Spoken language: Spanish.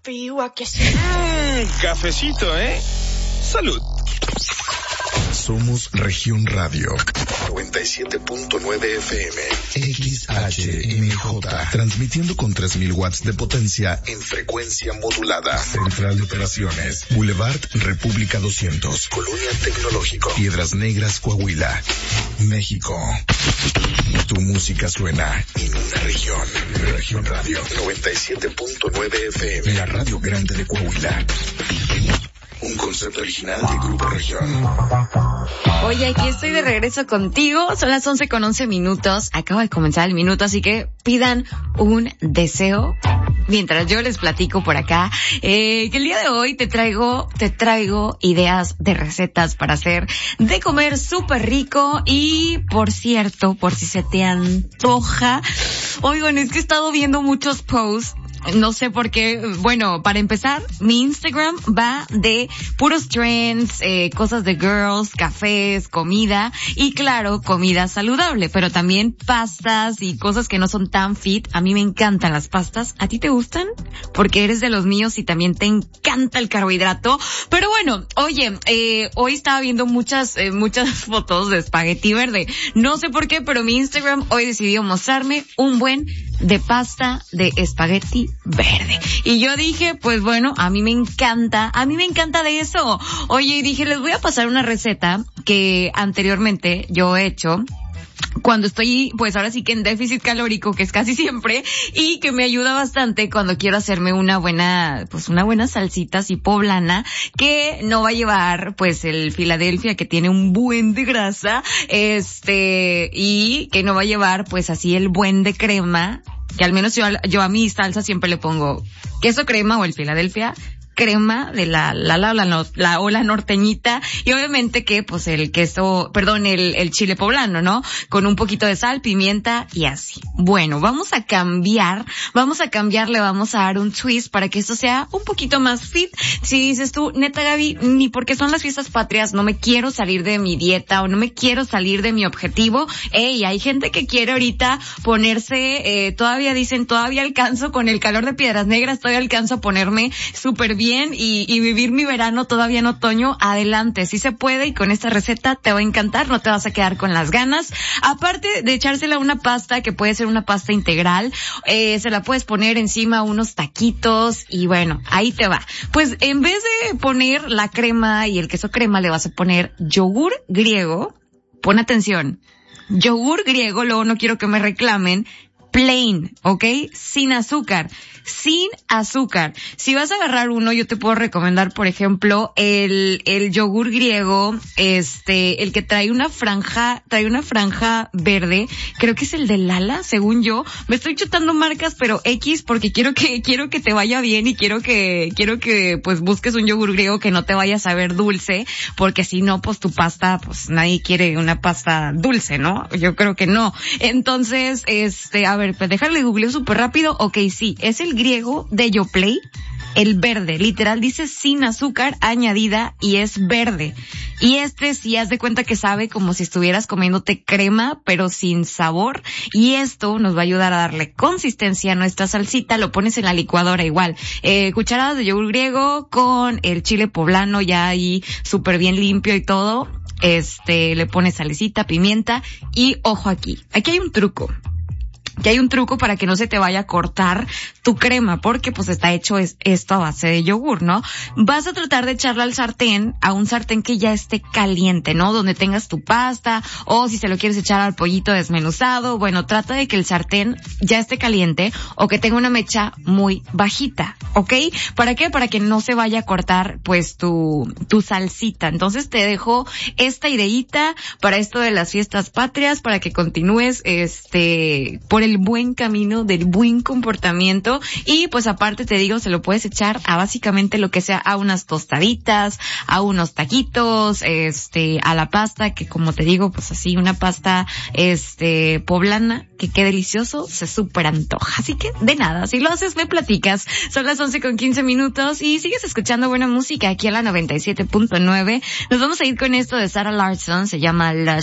Cafecito, ¿eh? Salud. Somos Región Radio 97.9 FM XHMJ, transmitiendo con 3000 watts de potencia en frecuencia modulada. Central de Operaciones, Boulevard República 200, Colonia Tecnológico, Piedras Negras, Coahuila, México. Tu música suena en una región. Región Radio 97.9 FM, la radio grande de Coahuila. Un concepto original de Grupo Región. Oye, aquí estoy de regreso contigo. Son las 11:11. Acaba de comenzar el minuto, así que pidan un deseo mientras yo les platico por acá. Que el día de hoy te traigo ideas de recetas para hacer de comer súper rico. Y, por cierto, por si se te antoja, oigan, es que he estado viendo muchos posts. No sé por qué. Bueno, para empezar, mi Instagram va de puros trends, cosas de girls, cafés, comida y claro, comida saludable, pero también pastas y cosas que no son tan fit. A mí me encantan las pastas. ¿A ti te gustan? Porque eres de los míos y también te encanta el carbohidrato. Pero bueno, oye, hoy estaba viendo muchas fotos de espagueti verde. No sé por qué, pero mi Instagram hoy decidió mostrarme un buen de pasta de espagueti verde. Y yo dije, pues bueno, a mí me encanta de eso. Oye, dije, les voy a pasar una receta que anteriormente yo he hecho cuando estoy, pues ahora sí que en déficit calórico, que es casi siempre, y que me ayuda bastante cuando quiero hacerme una buena salsita así poblana, que no va a llevar, pues, el Philadelphia, que tiene un buen de grasa, y que no va a llevar, pues, así el buen de crema, que al menos yo a mi salsa siempre le pongo queso crema o el Philadelphia, crema de la norteñita, y obviamente que pues el chile poblano, ¿no? Con un poquito de sal, pimienta y así. Bueno, vamos a cambiarle, vamos a dar un twist para que esto sea un poquito más fit. Si dices tú, neta Gaby, ni porque son las fiestas patrias no me quiero salir de mi dieta o no me quiero salir de mi objetivo. Hay gente que quiere ahorita ponerse, todavía alcanzo con el calor de Piedras Negras, todavía alcanzo a ponerme súper bien y vivir mi verano todavía en otoño. Adelante, sí se puede, y con esta receta te va a encantar, no te vas a quedar con las ganas. Aparte de echársela a una pasta, que puede ser una pasta integral, se la puedes poner encima unos taquitos y bueno, ahí te va. Pues en vez de poner la crema y el queso crema, le vas a poner yogur griego. Pon atención, yogur griego, luego no quiero que me reclamen, plain, ¿ok? Sin azúcar. Si vas a agarrar uno, yo te puedo recomendar, por ejemplo, el yogur griego, el que trae una franja verde, creo que es el de Lala, según yo. Me estoy chutando marcas, pero X, porque quiero que te vaya bien y quiero que pues busques un yogur griego que no te vaya a saber dulce, porque si no, pues tu pasta, pues nadie quiere una pasta dulce, ¿no? Yo creo que no. Entonces, a ver, pues déjale googleo súper rápido. Ok, sí, es el griego de Yoplait, el verde, literal dice sin azúcar añadida y es verde. Y sí, haz de cuenta que sabe como si estuvieras comiéndote crema, pero sin sabor. Y esto nos va a ayudar a darle consistencia a nuestra salsita. Lo pones en la licuadora igual. Cucharadas de yogur griego con el chile poblano ya ahí súper bien limpio y todo. Le pones salecita, pimienta y ojo aquí hay un truco. Que hay un truco para que no se te vaya a cortar tu crema, porque pues está hecho esto a base de yogur, ¿no? Vas a tratar de echarla a un sartén que ya esté caliente, ¿no? Donde tengas tu pasta, o si se lo quieres echar al pollito desmenuzado, bueno, trata de que el sartén ya esté caliente o que tenga una mecha muy bajita, ¿ok? ¿Para qué? Para que no se vaya a cortar pues tu salsita. Entonces te dejo esta ideita para esto de las fiestas patrias, para que continúes por el buen camino del buen comportamiento. Y pues aparte te digo, se lo puedes echar a básicamente lo que sea, a unas tostaditas, a unos taquitos, a la pasta, que como te digo, pues así una pasta poblana, que qué delicioso, se súper antoja. Así que de nada, si lo haces me platicas. Son las 11:15 y sigues escuchando buena música aquí a la 97.9. Nos vamos a ir con esto de Sarah Larsson, se llama Lush.